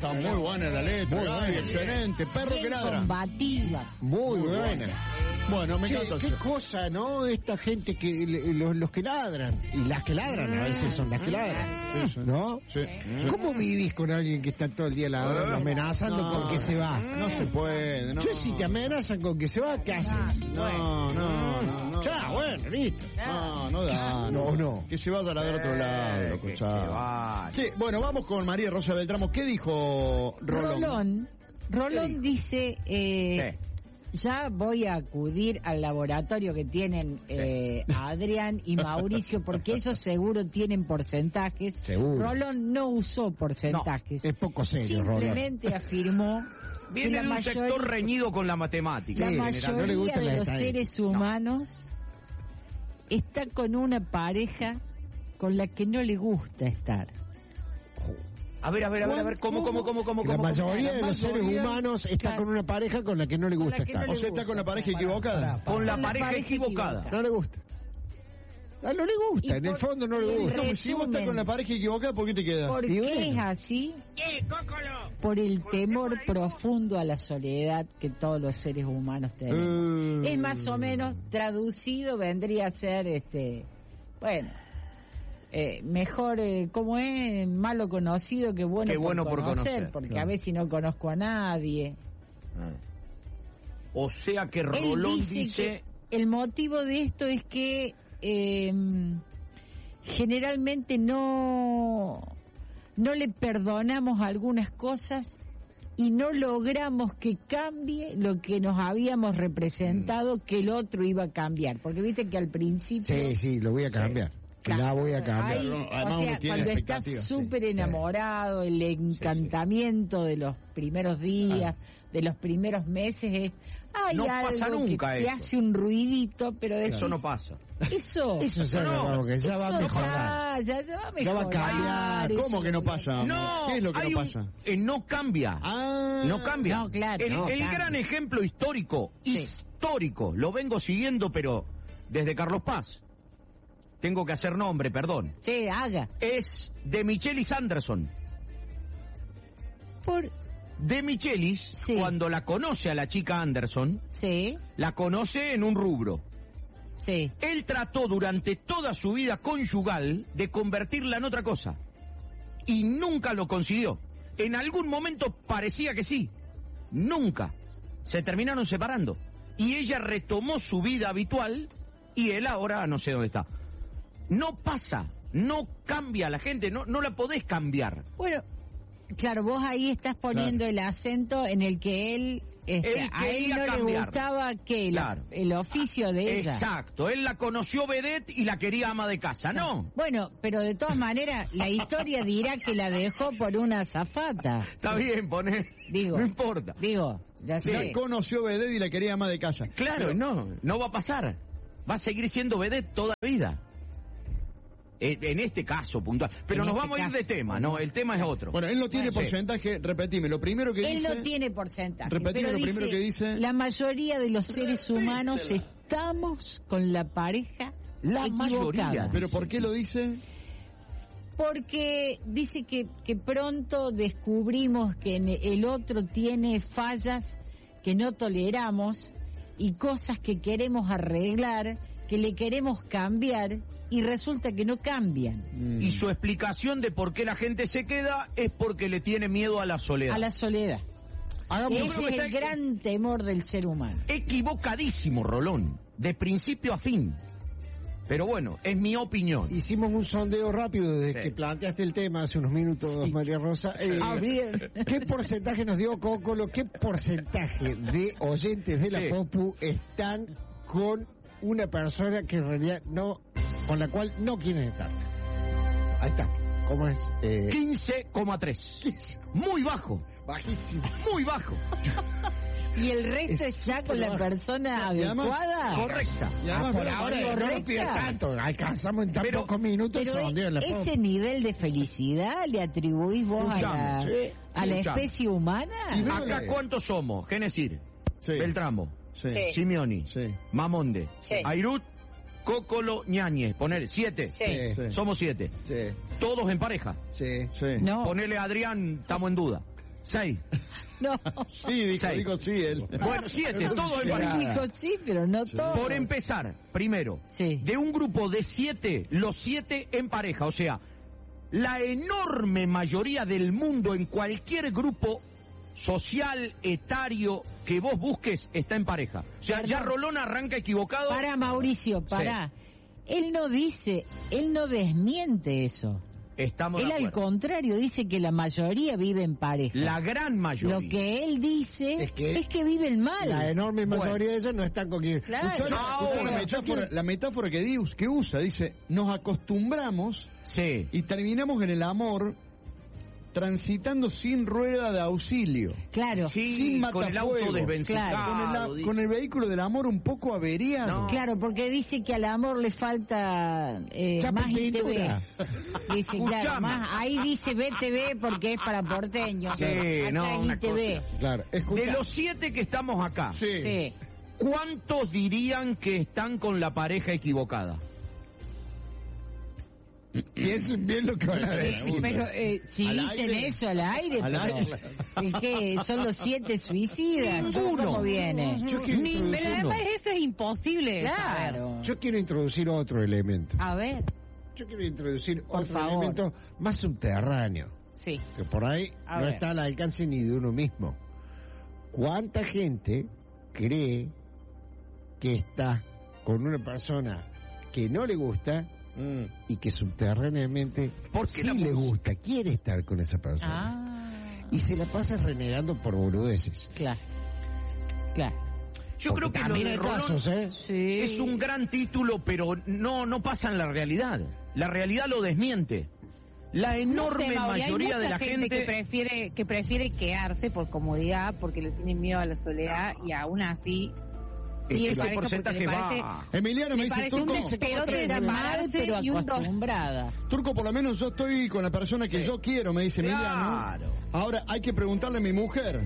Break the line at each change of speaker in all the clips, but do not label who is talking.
Está muy buena la letra,
Muy
Gaby,
buena.
excelente. Perro que
Bien
ladra.
combativa.
Muy buena.
Bueno, me
Che,
encanta.
qué cosa, ¿no? Esta gente que los que ladran y las que ladran a veces son las que ladran, ¿no?
Sí.
¿Cómo vivís con alguien que está todo el día ladrando, amenazando con que se va?
No se puede, no.
Yo, si te amenazan con que se va, ¿qué haces?
No.
Ya, bueno, listo.
No da.
No.
Que se vaya a ladrar a otro lado, loco,
que se
chao.
vaya.
Sí, bueno, vamos con María Rosa Beltramo. ¿Qué dijo Rolón?
Rolón dice, ya voy a acudir al laboratorio que tienen Adrián y Mauricio, porque ellos seguro tienen porcentajes.
Seguro.
Rolón no usó porcentajes.
Es poco serio, Rolón.
Simplemente afirmó que
Viene
la
de un sector reñido con la matemática.
la
Sí,
mayoría
no le gustan
de
las
los
estadísticas.
seres humanos está con una pareja con la que no le gusta estar.
A ver, ¿cómo?
La mayoría de los seres
mayoría,
humanos está
claro,
con una pareja con la que no le gusta
la que no
estar.
le
O sea, está con la pareja equivocada.
Con la
Con la
pareja
pareja
equivocada.
No le gusta. No le gusta,
Y
en el
por-
fondo no le
y
gusta.
No, si vos estás con la pareja equivocada, ¿por qué te quedas?
¿Por
Y
qué
bueno.
es así? Por el temor profundo a la soledad que todos los seres humanos tenemos. Es más o menos traducido, vendría a ser, mejor, ¿cómo es? Malo conocido que bueno,
Que bueno por conocer,
porque
claro.
a veces no conozco a nadie.
O sea que
Él
Rolón
dice
dice...
que el motivo de esto es que generalmente no le perdonamos algunas cosas y no logramos que cambie lo que nos habíamos representado que el otro iba a cambiar, porque viste que al principio
Sí, lo voy a cambiar.
claro,
La voy a cambiar.
ahí,
Además,
o
uno
sea,
tiene
cuando estás
expectativas,
súper enamorado, el encantamiento de los primeros días, de los primeros meses, hay
No
algo
pasa nunca
que te
eso.
hace un ruidito, pero decís,
Eso no pasa.
Eso
Ya
No,
que ya va a
eso
mejorar.
ya va a mejorar.
Ya va a cambiar.
eso
¿Cómo que no pasa?
No,
¿Qué es lo que
hay
no pasa?
no cambia.
No
cambia.
No, claro,
El
no cambia.
gran ejemplo histórico,
Sí.
lo vengo siguiendo, pero desde Carlos Paz. Tengo que hacer nombre, perdón.
Sí, haga.
Es De Michelis Anderson. De Michelis,
Sí.
cuando la conoce a la chica Anderson,
Sí,
la conoce en un rubro.
sí.
Él trató durante toda su vida conyugal de convertirla en otra cosa. Y nunca lo consiguió. En algún momento parecía que sí. Nunca. Se terminaron separando. Y ella retomó su vida habitual y él ahora no sé dónde está. No pasa, no cambia la gente, no la podés cambiar.
Bueno, claro, vos ahí estás poniendo el acento en el que él, a él
quería
no le
cambiar.
gustaba que
Claro.
el oficio de ella.
Exacto, él la conoció vedette y la quería ama de casa, ¿no?
Bueno, pero de todas maneras, la historia dirá que la dejó por una azafata.
Está bien,
Digo,
no importa.
ya
La
sé.
conoció Vedette y la quería más de casa.
Claro,
Pero-
no va a pasar. Va a seguir siendo vedette toda la vida. En este caso puntual. Pero
En
nos
este
vamos a ir
caso.
de tema, ¿no? El tema es otro.
Bueno, él no tiene
Sí.
porcentaje, repetime, lo primero que
Él
dice...
no tiene porcentaje.
Repetime
pero
lo primero que dice.
La mayoría de los seres humanos estamos con la pareja
La
equivocada.
mayoría.
¿Pero por qué lo dice?
Porque dice que pronto descubrimos que el otro tiene fallas que no toleramos y cosas que queremos arreglar, que le queremos cambiar y resulta que no cambian
Y su explicación de por qué la gente se queda es porque le tiene miedo a la soledad.
a la soledad.
Hagamos
Yo
Ese
creo que
es el
está-
gran temor del ser humano.
Equivocadísimo, Rolón. De principio a fin. Pero bueno, es mi opinión.
Hicimos un sondeo rápido desde
Sí.
que planteaste el tema hace unos minutos,
Sí.
María Rosa.
Ah, bien.
¿Qué porcentaje nos dio Cócolo? ¿Qué porcentaje de oyentes de la
Sí.
Popu están con una persona que en realidad con la cual no quieren estar? Ahí está. ¿Cómo es?
15,3. Muy bajo,
Bajísimo.
muy bajo.
Y el resto es ya con la persona
Y además-
adecuada.
Correcta.
Y además,
Por
pero-
ahora no
correcta.
nos pidas tanto. Alcanzamos en tan
Pero-
pocos minutos el
Pero
sondeo en la
ese
Popu.
nivel de felicidad le atribuís vos a la,
Escuchame,
a la
escuchame.
especie humana.
Y ve-
Acá cuántos somos, Genesir,
Sí.
Beltramo,
Sí.
Sí.
Simeoni,
Sí.
Mamonde,
Sí.
Airut, Cócolo, Ñañez, poner 7.
Sí.
Sí.
Somos 7.
Sí,
Todos en pareja.
sí.
Sí.
No,
Ponele a Adrián, estamos en duda. 6.
No.
Sí, dijo sí él.
Bueno, 7, todo en pareja.
Dijo sí, pero no todo.
Por empezar, primero,
Sí.
de un grupo de 7, los 7 en pareja, o sea, la enorme mayoría del mundo en cualquier grupo social, etario que vos busques está en pareja. O sea, ya Rolón arranca equivocado.
Para Mauricio, para. Él no dice, él no desmiente eso.
Estamos
Él
de
al
acuerdo.
contrario dice que la mayoría vive en pareja.
La gran mayoría.
Lo que él dice
Es que-
es que viven mal.
La enorme mayoría de ellos no están con quien.
Claro.
Escuchá,
La metáfora que usa, dice, nos acostumbramos
Sí.
y terminamos en el amor transitando sin rueda de auxilio.
Claro.
Sí,
sin
con el
matafuego.
auto desvencijado.
Con el vehículo del amor un poco averiado.
No.
Claro, porque dice que al amor le falta
Chapa
más
y
ITV.
pintura.
Dice, claro,
Escuchame.
más, ahí dice BTV porque es para porteños.
Sí,
Acá
no,
es
una
ITV.
Claro,
De
escucha.
los 7 que estamos acá,
Sí.
¿cuántos dirían que están con la pareja equivocada?
Piensen bien lo que van a decir.
Pero si
Al
dicen
aire.
eso al aire,
Al
pero
aire.
es que son los 7 suicidas.
Ninguno.
¿Cómo viene?
Yo quiero
Pero
introducir,
además eso es imposible. saber.
Claro.
yo quiero introducir otro elemento.
A ver,
Yo quiero introducir
Por
otro
favor.
elemento más subterráneo,
sí.
que por ahí
A
no
ver.
está al alcance ni de uno mismo. ¿Cuánta gente cree que está con una persona que no le gusta y que subterráneamente
¿Por qué
sí
la
le
música?
gusta, quiere estar con esa persona?
Ah,
Y se la pasa renegando por boludeces.
claro. Claro.
Yo creo que lo
también
de
hay
Rolón
casos, ¿eh?
Sí.
es un gran título, pero no pasa en la realidad. La realidad lo desmiente. La enorme
No sé, Mauri,
mayoría
hay
de
mucha
la gente...
que prefiere quedarse por comodidad, porque le tienen miedo a la soledad y aún así sigue en
ese
pareja porque
porcentaje
le parece,
va.
Emiliano me
le
dice,
parece un
Turco,
despelote de
Está mal,
separarse
pero
y un dos.
acostumbrada.
Turco, por lo menos yo estoy con la persona que
Sí.
yo quiero, me dice Emiliano.
Claro.
Ahora hay que preguntarle a mi mujer.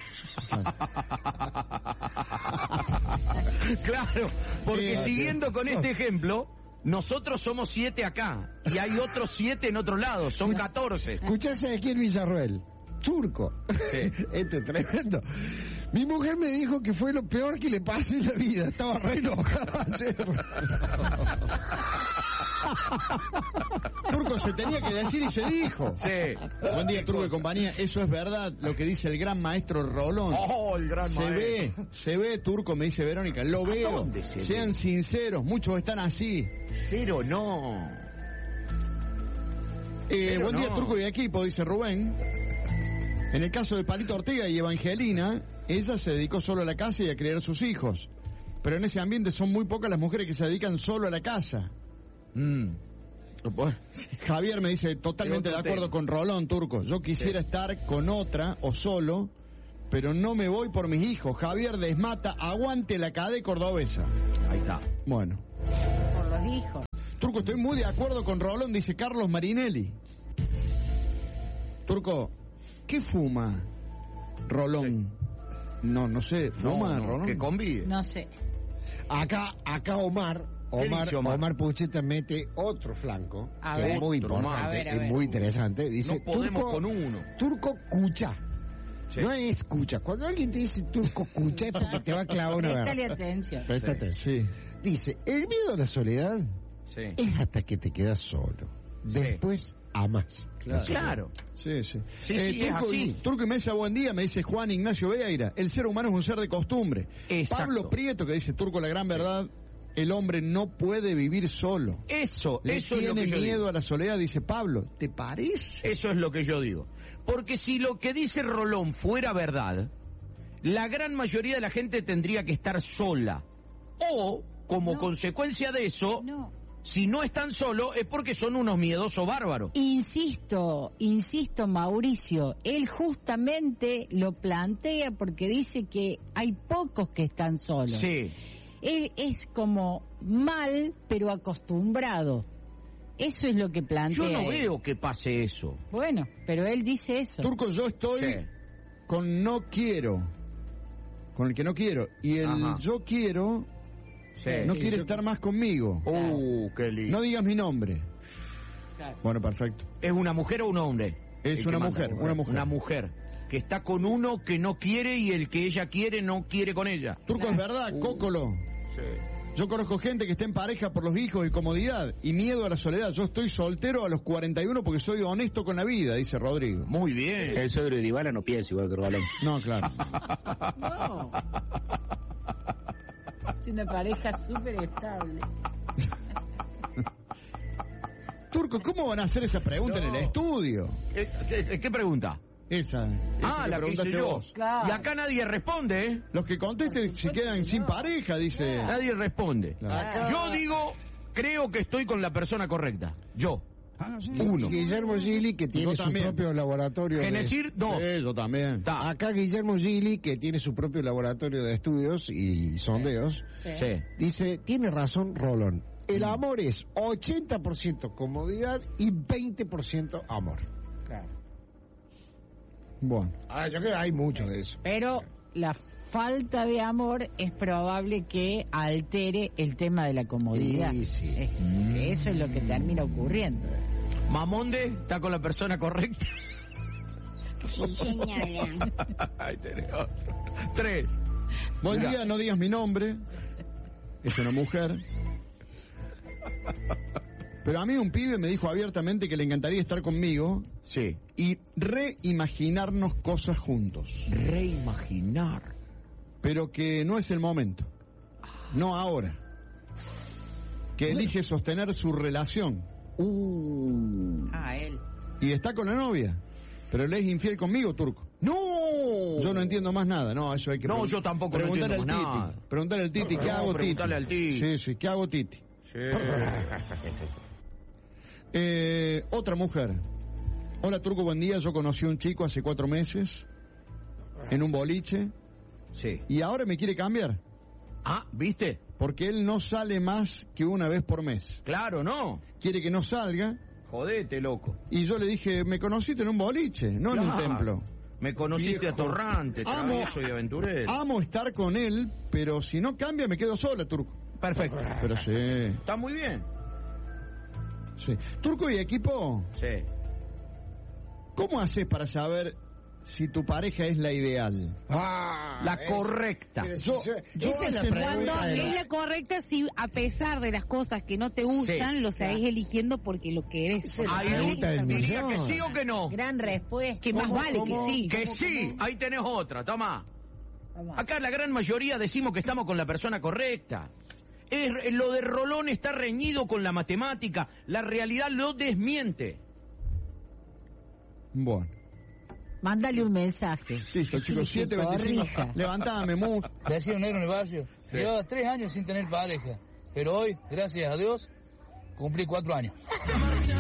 Claro, porque
Sí,
siguiendo con
sí.
este ejemplo, nosotros somos 7 acá y hay otros 7 en otro lado, son 14.
Escuchase aquí en Villarroel. Turco.
Sí.
Este es tremendo. Mi mujer me dijo que fue lo peor que le pasó en la vida. Estaba re enojada ayer.
Turco, se tenía que decir y se dijo.
Sí.
Buen día, Turco y compañía. Eso es verdad, lo que dice el gran maestro Rolón.
Oh, el gran
Se ve, Turco, me dice Verónica. Lo veo.
dónde se
Sean
ve?
sinceros, muchos están así.
Pero no. Pero
Buen día,
no.
Turco y equipo, dice Rubén. En el caso de Palito Ortega y Evangelina, ella se dedicó solo a la casa y a criar a sus hijos. Pero en ese ambiente son muy pocas las mujeres que se dedican solo a la casa.
Bueno,
Javier me dice, totalmente de
Otro
acuerdo
tema.
con Rolón, Turco. Yo quisiera estar con otra o solo, pero no me voy por mis hijos. Javier Desmata, aguante la cadena cordobesa.
ahí está.
Bueno.
Por los hijos.
Turco, estoy muy de acuerdo con Rolón, dice Carlos Marinelli. Turco, ¿qué fuma Rolón? No sé, ¿fuma
No,
Rolón?
que convive.
No sé.
Acá Omar
¿Qué dice Omar?
Omar Pucheta mete otro flanco,
A
que
ver.
es muy
Otro
importante,
más. A ver, a
es
ver.
muy interesante. Dice,
No podemos
Turco,
con uno.
Turco cucha.
Sí.
No es escucha. Cuando alguien te dice turco cucha es porque te va a clavar una
Préstale
verga.
atención.
Presta atención.
Sí.
Dice, el miedo a la soledad
Sí.
es hasta que te quedas solo. Después amas.
Claro.
Sí, sí.
Sí, sí, es así.
Turco y Mesa, buen día, me dice Juan Ignacio Veira. El ser humano es un ser de costumbre.
Exacto.
Pablo Prieto, que dice Turco, la gran verdad, el hombre no puede vivir solo.
Eso
Le
es lo
tiene
que yo
miedo
digo.
a la soledad, dice Pablo. ¿Te parece?
Eso es lo que yo digo. Porque si lo que dice Rolón fuera verdad, la gran mayoría de la gente tendría que estar sola. O, como consecuencia de eso,
No.
si no están solos es porque son unos miedosos bárbaros.
Insisto, Mauricio, él justamente lo plantea porque dice que hay pocos que están solos.
Sí.
Él es como mal, pero acostumbrado. Eso es lo que plantea.
Yo no
él.
veo que pase eso.
Bueno, pero él dice eso.
Turco, yo estoy
Sí.
con no quiero. Con el que no quiero. Y el
Ajá.
yo quiero no quiere estar más conmigo.
Qué lindo.
No digas mi nombre.
Claro.
Bueno, perfecto.
¿Es una mujer o un hombre?
Es
El
una
que
mujer,
manda.
una mujer.
Una mujer. que está con uno que no quiere y el que ella quiere no quiere con ella.
Turco, es verdad, Cócolo.
Sí.
Yo conozco gente que está en pareja por los hijos y comodidad y miedo a la soledad. Yo estoy soltero a los 41 porque soy honesto con la vida, dice Rodrigo.
Muy bien.
El suegro de Dybala no piensa igual que Rolón.
No, claro.
No. Es una pareja súper estable.
Turco, ¿cómo van a hacer esa pregunta en el estudio?
¿Qué pregunta?
Esa
La que hice
preguntaste
yo.
vos.
Claro.
Y acá nadie responde, ¿eh?
Los que contesten se quedan sin pareja, dice.
Nadie responde.
Claro.
Yo digo, creo que estoy con la persona correcta. Yo.
Uno.
Guillermo Gili, que tiene
Yo
su
también.
propio laboratorio.
Es
de-
decir, dos.
Sí, yo también.
Acá Guillermo Gili, que tiene su propio laboratorio de estudios y sondeos,
Sí.
Sí.
dice, tiene razón Rolón. El amor es 80% comodidad y 20% amor.
Claro.
Bueno.
Yo creo que hay mucho de eso.
Pero la falta de amor es probable que altere el tema de la comodidad.
Sí, sí.
Eso es lo que termina ocurriendo.
Mamonde está con la persona correcta. Ahí tenés otro. 3.
Buen día, no digas mi nombre. Es una mujer. Pero a mí un pibe me dijo abiertamente que le encantaría estar conmigo
Sí.
y reimaginarnos cosas juntos.
Reimaginar.
Pero que no es el momento. No ahora. Que elige sostener su relación.
Él.
Y está con la novia. Pero le es infiel conmigo, Turco.
¡No!
Yo no entiendo más nada. No, eso hay que
No, yo tampoco no
preguntarle
entiendo
al
más
Titi.
nada.
Preguntarle al Titi, ¿qué
No,
hago, Titi?
preguntarle al Titi.
Sí, sí, ¿qué hago, Titi?
Sí.
Otra mujer. Hola, Turco, buen día. Yo conocí a un chico hace 4 meses en un boliche
Sí.
y ahora me quiere cambiar
¿viste?
porque él no sale más que una vez por mes.
Claro, ¿no?
Quiere que no salga
Jodete, loco.
y yo le dije, me conociste en un boliche, no en un
Claro.
templo.
Me conociste
Viejo.
atorrante,
Amo-
travieso y aventurero.
Amo estar con él, pero si no cambia me quedo sola, Turco.
Perfecto.
Pero sí,
Está muy bien.
sí. Turco y equipo,
Sí.
¿cómo haces para saber si tu pareja es la ideal?
La correcta.
Yo
esa es la
hace
pregunta
Cuando
de
es la correcta, si a pesar de las cosas que no te gustan,
Sí.
lo seguís eligiendo porque lo querés.
Ahí
pregunta del
diría que
millón.
sí o que no.
Gran respuesta.
Que más
¿Cómo,
vale
cómo?
que sí.
Que sí, ahí tenés otra, toma. Acá la gran mayoría decimos que estamos con la persona correcta. Lo de Rolón está reñido con la matemática, la realidad lo desmiente.
Bueno,
Mándale un mensaje.
listo, chicos,
Que
7:25.
corrija.
Levantame, Mu.
Decía un negro en el barrio, llevaba 3 años sin tener pareja, pero hoy, gracias a Dios, cumplí 4 años.